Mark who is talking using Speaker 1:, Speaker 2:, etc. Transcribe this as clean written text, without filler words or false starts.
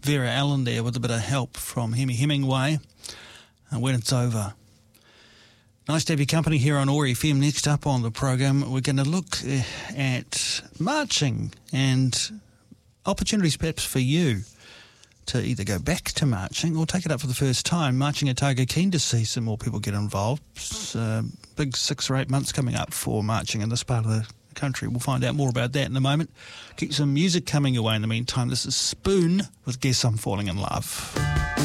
Speaker 1: Vera Allen there with a bit of help from Hemi Hemingway. And when it's over. Nice to have your company here on OAR FM. Next up on the program, we're going to look at marching and opportunities perhaps for you to either go back to marching or take it up for the first time. Marching Otago, keen to see some more people get involved. Big 6 or 8 months coming up for marching in this part of the country. We'll find out more about that in a moment. Keep some music coming away in the meantime. This is Spoon with Guess I'm Falling in Love.